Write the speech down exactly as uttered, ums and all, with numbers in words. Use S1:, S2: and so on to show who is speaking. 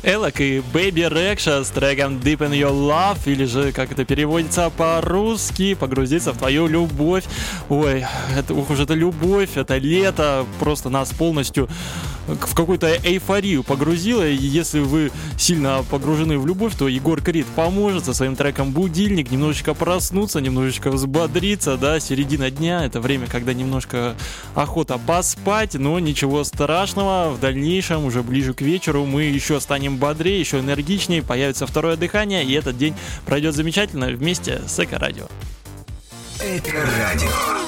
S1: Элок и Baby Rexha с треком Deep in Your Love, или же, как это переводится по-русски, погрузиться в твою любовь. Ой, это, ух уж это любовь, это лето, просто нас полностью в какую-то эйфорию погрузило. И если вы сильно погружены в любовь, то Егор Крид поможет со своим треком «Будильник» немножечко проснуться, немножечко взбодриться, да, середина дня, это время, когда немножко охота поспать, но ничего страшного, в дальнейшем, уже ближе к вечеру, мы еще станем бодрее, еще энергичнее, появится второе дыхание, и этот день пройдет замечательно вместе с Эко-радио.
S2: Эко-радио.